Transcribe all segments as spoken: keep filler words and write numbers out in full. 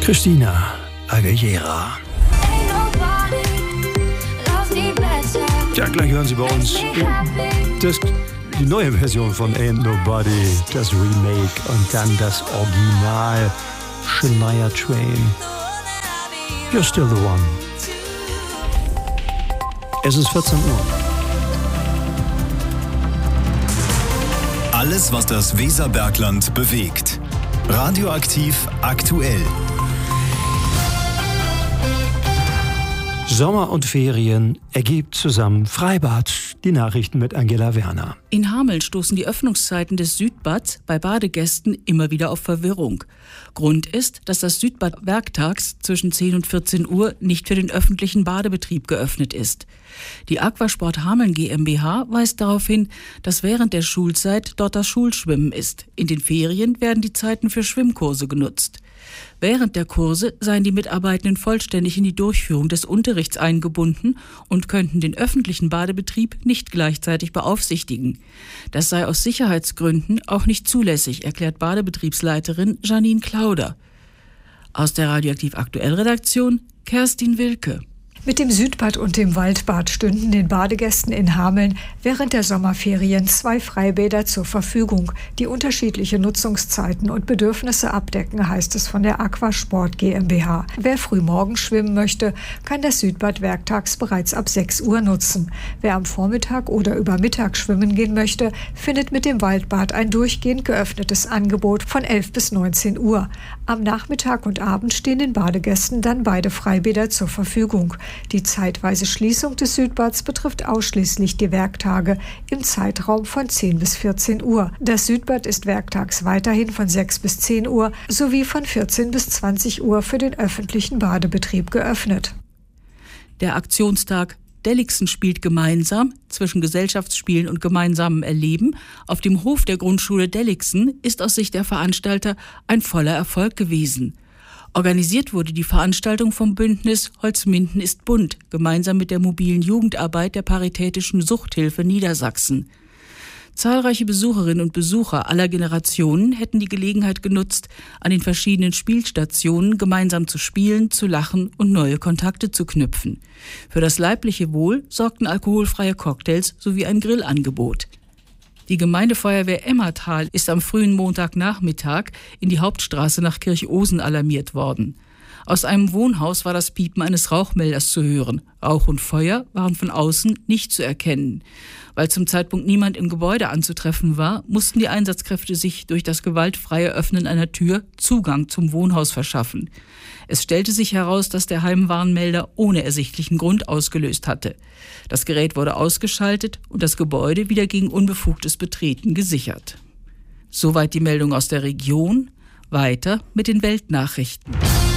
Christina Aguilera. Ja, gleich hören Sie bei uns das, die neue Version von Ain't Nobody, das Remake und dann das Original Shania Twain. You're still the one. Es ist vierzehn Uhr. Alles, was das Weserbergland bewegt. Radioaktiv aktuell. Sommer und Ferien ergibt zusammen Freibad. Die Nachrichten mit Angela Werner. In Hameln stoßen die Öffnungszeiten des Südbads bei Badegästen immer wieder auf Verwirrung. Grund ist, dass das Südbad werktags zwischen zehn und vierzehn Uhr nicht für den öffentlichen Badebetrieb geöffnet ist. Die Aquasport Hameln GmbH weist darauf hin, dass während der Schulzeit dort das Schulschwimmen ist. In den Ferien werden die Zeiten für Schwimmkurse genutzt. Während der Kurse seien die Mitarbeitenden vollständig in die Durchführung des Unterrichts eingebunden und könnten den öffentlichen Badebetrieb nicht gleichzeitig beaufsichtigen. Das sei aus Sicherheitsgründen auch nicht zulässig, erklärt Badebetriebsleiterin Janine Klauder. Aus der Radioaktiv Aktuell Redaktion Kerstin Wilke. Mit dem Südbad und dem Waldbad stünden den Badegästen in Hameln während der Sommerferien zwei Freibäder zur Verfügung, die unterschiedliche Nutzungszeiten und Bedürfnisse abdecken, heißt es von der Aquasport GmbH. Wer frühmorgens schwimmen möchte, kann das Südbad werktags bereits ab sechs Uhr nutzen. Wer am Vormittag oder über Mittag schwimmen gehen möchte, findet mit dem Waldbad ein durchgehend geöffnetes Angebot von elf bis neunzehn Uhr. Am Nachmittag und Abend stehen den Badegästen dann beide Freibäder zur Verfügung. Die zeitweise Schließung des Südbads betrifft ausschließlich die Werktage im Zeitraum von zehn bis vierzehn Uhr. Das Südbad ist werktags weiterhin von sechs bis zehn Uhr sowie von vierzehn bis zwanzig Uhr für den öffentlichen Badebetrieb geöffnet. Der Aktionstag Delixen spielt gemeinsam zwischen Gesellschaftsspielen und gemeinsamem Erleben auf dem Hof der Grundschule Delixen ist aus Sicht der Veranstalter ein voller Erfolg gewesen. Organisiert wurde die Veranstaltung vom Bündnis Holzminden ist bunt, gemeinsam mit der mobilen Jugendarbeit der Paritätischen Suchthilfe Niedersachsen. Zahlreiche Besucherinnen und Besucher aller Generationen hätten die Gelegenheit genutzt, an den verschiedenen Spielstationen gemeinsam zu spielen, zu lachen und neue Kontakte zu knüpfen. Für das leibliche Wohl sorgten alkoholfreie Cocktails sowie ein Grillangebot. Die Gemeindefeuerwehr Emmertal ist am frühen Montagnachmittag in die Hauptstraße nach Kirchosen alarmiert worden. Aus einem Wohnhaus war das Piepen eines Rauchmelders zu hören. Rauch und Feuer waren von außen nicht zu erkennen. Weil zum Zeitpunkt niemand im Gebäude anzutreffen war, mussten die Einsatzkräfte sich durch das gewaltfreie Öffnen einer Tür Zugang zum Wohnhaus verschaffen. Es stellte sich heraus, dass der Heimwarnmelder ohne ersichtlichen Grund ausgelöst hatte. Das Gerät wurde ausgeschaltet und das Gebäude wieder gegen unbefugtes Betreten gesichert. Soweit die Meldung aus der Region. Weiter mit den Weltnachrichten.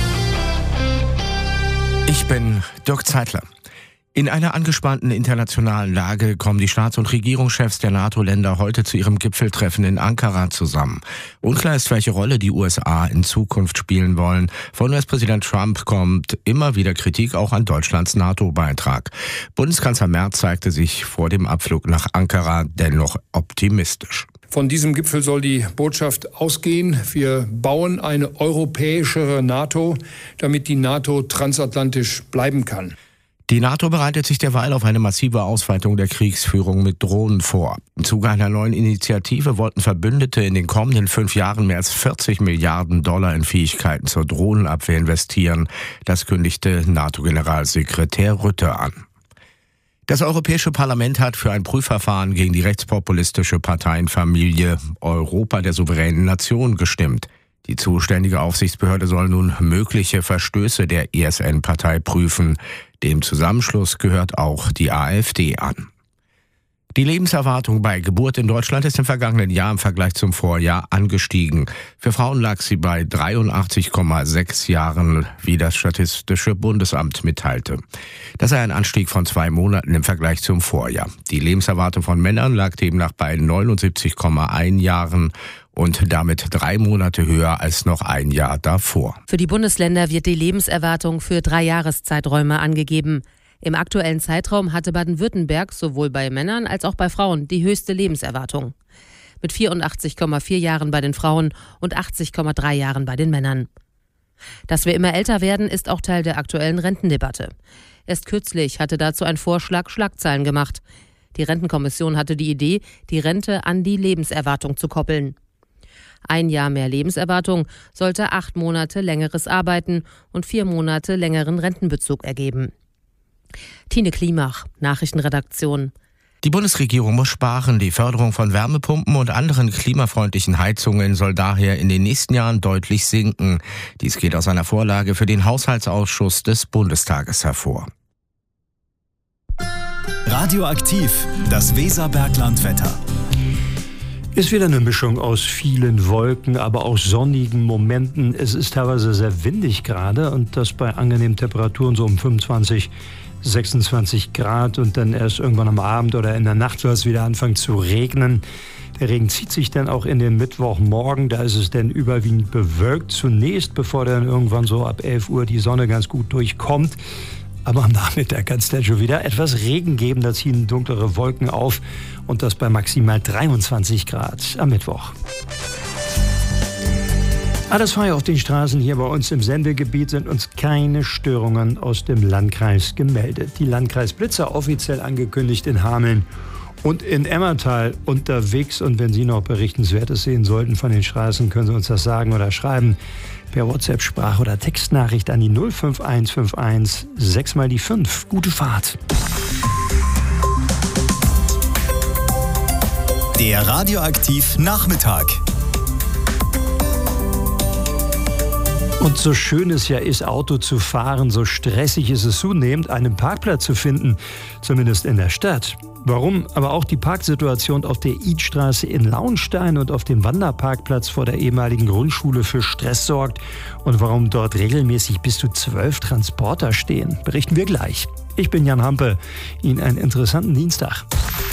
Ich bin Dirk Zeitler. In einer angespannten internationalen Lage kommen die Staats- und Regierungschefs der NATO-Länder heute zu ihrem Gipfeltreffen in Ankara zusammen. Unklar ist, welche Rolle die U S A in Zukunft spielen wollen. Von U S-Präsident Trump kommt immer wieder Kritik auch an Deutschlands NATO-Beitrag. Bundeskanzler Merz zeigte sich vor dem Abflug nach Ankara dennoch optimistisch. Von diesem Gipfel soll die Botschaft ausgehen: Wir bauen eine europäischere NATO, damit die NATO transatlantisch bleiben kann. Die NATO bereitet sich derweil auf eine massive Ausweitung der Kriegsführung mit Drohnen vor. Im Zuge einer neuen Initiative wollten Verbündete in den kommenden fünf Jahren mehr als vierzig Milliarden Dollar in Fähigkeiten zur Drohnenabwehr investieren. Das kündigte NATO-Generalsekretär Rutte an. Das Europäische Parlament hat für ein Prüfverfahren gegen die rechtspopulistische Parteienfamilie Europa der souveränen Nation gestimmt. Die zuständige Aufsichtsbehörde soll nun mögliche Verstöße der E S N-Partei prüfen. Dem Zusammenschluss gehört auch die AfD an. Die Lebenserwartung bei Geburt in Deutschland ist im vergangenen Jahr im Vergleich zum Vorjahr angestiegen. Für Frauen lag sie bei dreiundachtzig Komma sechs Jahren, wie das Statistische Bundesamt mitteilte. Das sei ein Anstieg von zwei Monaten im Vergleich zum Vorjahr. Die Lebenserwartung von Männern lag demnach bei neunundsiebzig Komma eins Jahren und damit drei Monate höher als noch ein Jahr davor. Für die Bundesländer wird die Lebenserwartung für drei Jahreszeiträume angegeben. Im aktuellen Zeitraum hatte Baden-Württemberg sowohl bei Männern als auch bei Frauen die höchste Lebenserwartung. Mit vierundachtzig Komma vier Jahren bei den Frauen und achtzig Komma drei Jahren bei den Männern. Dass wir immer älter werden, ist auch Teil der aktuellen Rentendebatte. Erst kürzlich hatte dazu ein Vorschlag Schlagzeilen gemacht. Die Rentenkommission hatte die Idee, die Rente an die Lebenserwartung zu koppeln. Ein Jahr mehr Lebenserwartung sollte acht Monate längeres Arbeiten und vier Monate längeren Rentenbezug ergeben. Tine Klimach, Nachrichtenredaktion. Die Bundesregierung muss sparen. Die Förderung von Wärmepumpen und anderen klimafreundlichen Heizungen soll daher in den nächsten Jahren deutlich sinken. Dies geht aus einer Vorlage für den Haushaltsausschuss des Bundestages hervor. Radioaktiv, das Weserberglandwetter. Ist wieder eine Mischung aus vielen Wolken, aber auch sonnigen Momenten. Es ist teilweise sehr windig gerade und das bei angenehmen Temperaturen so um fünfundzwanzig, sechsundzwanzig Grad und dann erst irgendwann am Abend oder in der Nacht soll es wieder anfangen zu regnen. Der Regen zieht sich dann auch in den Mittwochmorgen, da ist es dann überwiegend bewölkt zunächst, bevor dann irgendwann so ab elf Uhr die Sonne ganz gut durchkommt. Aber am Nachmittag kann es dann schon wieder etwas Regen geben, da ziehen dunklere Wolken auf und das bei maximal dreiundzwanzig Grad am Mittwoch. Alles frei auf den Straßen hier bei uns im Sendegebiet, sind uns keine Störungen aus dem Landkreis gemeldet. Die Landkreisblitzer offiziell angekündigt in Hameln und in Emmertal unterwegs. Und wenn Sie noch Berichtenswertes sehen sollten von den Straßen, können Sie uns das sagen oder schreiben. Per WhatsApp, Sprach- oder Textnachricht an die null fünf eins fünf eins sechs mal die fünf. Gute Fahrt. Der Radioaktiv Nachmittag. Und so schön es ja ist, Auto zu fahren, so stressig ist es zunehmend, einen Parkplatz zu finden, zumindest in der Stadt. Warum aber auch die Parksituation auf der Idstraße in Launstein und auf dem Wanderparkplatz vor der ehemaligen Grundschule für Stress sorgt und warum dort regelmäßig bis zu zwölf Transporter stehen, berichten wir gleich. Ich bin Jan Hampe. Ihnen einen interessanten Dienstag.